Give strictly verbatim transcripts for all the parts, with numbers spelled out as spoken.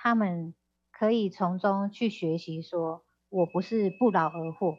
他们可以从中去学习说，我不是不劳而获，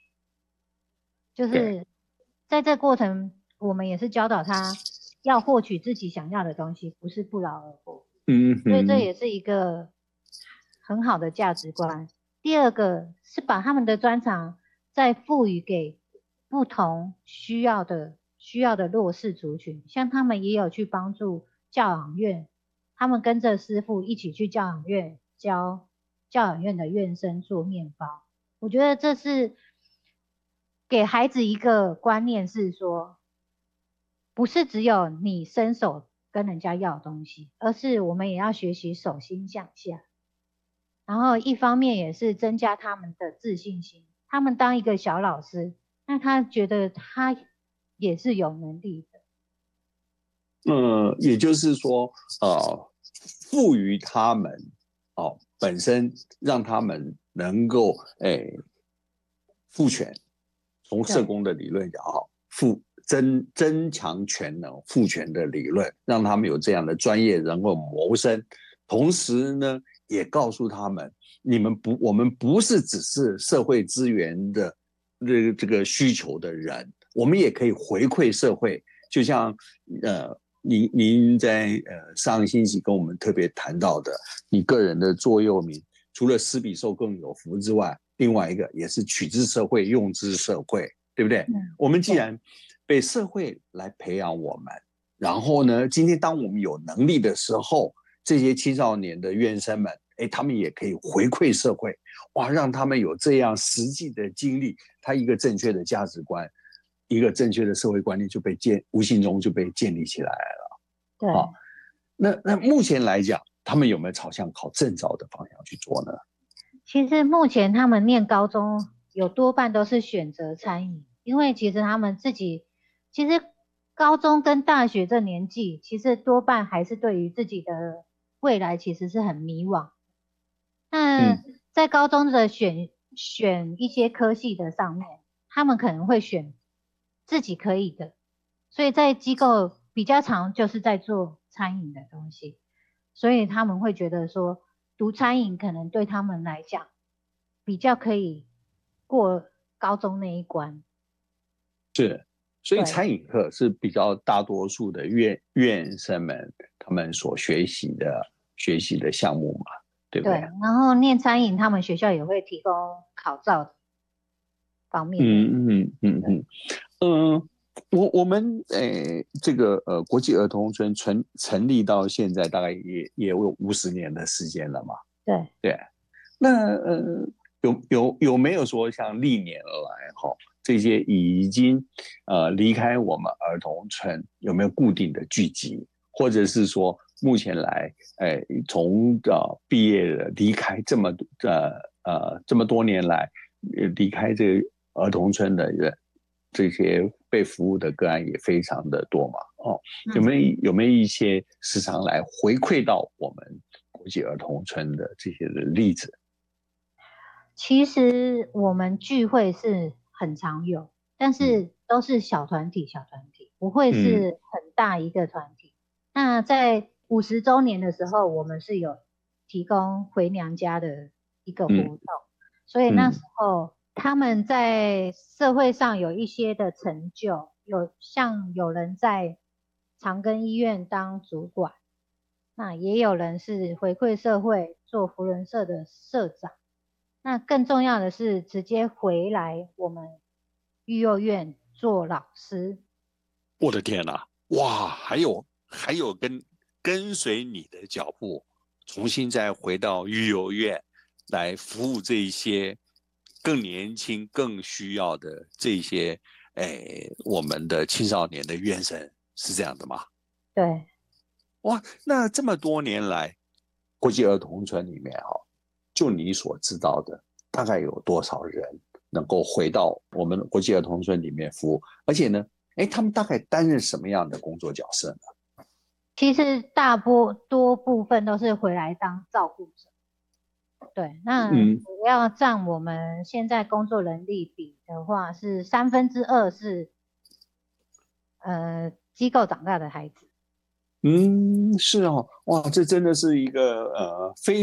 就是在这过程，我们也是教导他要获取自己想要的东西，不是不劳而获。 嗯哼， 所以这也是一个很好的价值观。第二个是把他们的专长再赋予给不同需要的需要的弱势族群，像他们也有去帮助教养院，他们跟着师傅一起去教养院教教养院的院生做面包。我觉得这是给孩子一个观念，是说不是只有你伸手跟人家要东西，而是我们也要学习手心向下。然后一方面也是增加他们的自信心，他们当一个小老师，那他觉得他也是有能力的。 呃，也就是说，呃，赋予他们哦，本身让他们能够诶赋权，从社工的理论讲，好，赋增增强权能、赋权的理论，让他们有这样的专业能够谋生，同时呢，也告诉他们，你们不，我们不是只是社会资源的这个这个需求的人，我们也可以回馈社会，就像呃。您您在呃上个星期跟我们特别谈到的，你个人的座右铭，除了施比受更有福之外，另外一个也是取之社会，用之社会，对不对？嗯、我们既然被社会来培养我们，然后呢，今天当我们有能力的时候，这些青少年的院生们，哎，他们也可以回馈社会，哇，让他们有这样实际的经历，他一个正确的价值观。一个正确的社会观念就被建，无形中就被建立起来了。 对， 好，那那目前来讲，他们有没有朝向考证照的方向去做呢？ 其实目前他们念高中有多半都是选择餐饮，因为其实他们自己，其实高中跟大学这年纪，其实多半还是对于自己的未来其实是很迷惘。那在高中的选选一些科系的上面，他们可能会选自己可以的，所以在机构比较常就是在做餐饮的东西，所以他们会觉得说读餐饮可能对他们来讲比较可以过高中那一关。 是，所以餐饮课是比较大多数的院院生们他们所学习的学习的项目嘛，对不对？ 对，然后念餐饮，他们学校也会提供考照方面的。 嗯嗯嗯嗯嗯。我我们诶，这个呃，国际儿童村成成立到现在大概也也有五十年的时间了嘛。 对对，那呃，有有有没有说像历年来哈，这些已经呃离开我们儿童村有没有固定的聚集，或者是说目前来，哎、呃，从呃毕业了离开这么呃呃这么多年来，离开这个儿童村的人。这些被服务的个案也非常的多嘛，哦，有没有有没有一些时常来回馈到我们国际儿童村的这些的例子？ 其实我们聚会是很常有，但是都是小团体，小团体不会是很大一个团体。嗯、那在五十周年的时候，我们是有提供回娘家的一个活动，嗯、所以那时候。他们在社会上有一些的成就，有像有人在长庚医院当主管，那也有人是回馈社会做福伦社的社长，那更重要的是直接回来我们育幼院做老师。 我的天哪，哇，还有还有跟跟随你的脚步，重新再回到育幼院来服务这一些。更年轻、更需要的这些，哎，我们的青少年的院生是这样的吗？ 对， 哇，那这么多年来，国际儿童村里面哈、哦，就你所知道的，大概有多少人能够回到我们国际儿童村里面服务？而且呢，哎，他们大概担任什么样的工作角色呢？ 其实大波多部分都是回来当照顾者。对，那主要占我们现在工作人力比的话，是三分之二是呃机构长大的孩子。 嗯，是哦，哇，这真的是一个呃非。